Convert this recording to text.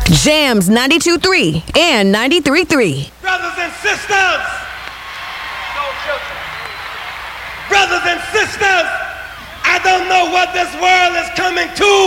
Jams 92.3 and 93.3. Brothers and sisters, brothers and sisters, I don't know what this world is coming to,